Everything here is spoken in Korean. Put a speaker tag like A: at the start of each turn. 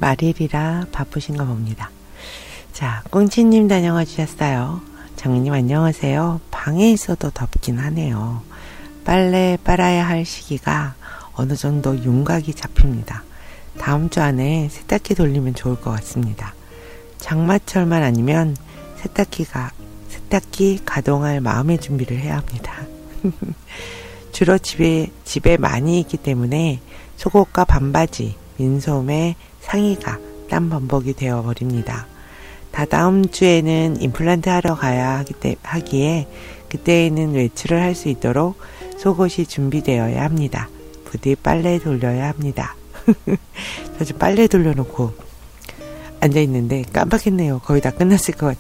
A: 말일이라 바쁘신가 봅니다. 자, 꽁치님 다녀와 주셨어요. 장미님 안녕하세요. 방에 있어도 덥긴 하네요. 빨래 빨아야 할 시기가 어느 정도 윤곽이 잡힙니다. 다음 주 안에 세탁기 돌리면 좋을 것 같습니다. 장마철만 아니면 세탁기 가동할 마음의 준비를 해야 합니다. 주로 집에 많이 있기 때문에 속옷과 반바지, 민소매, 상의가 땀 범벅이 되어버립니다. 다다음 주에는 임플란트 하러 가야 하기에 그때에는 외출을 할 수 있도록 속옷이 준비되어야 합니다. 부디 빨래 돌려야 합니다. 저 지금 빨래 돌려놓고 앉아있는데 깜빡했네요. 거의 다 끝났을 것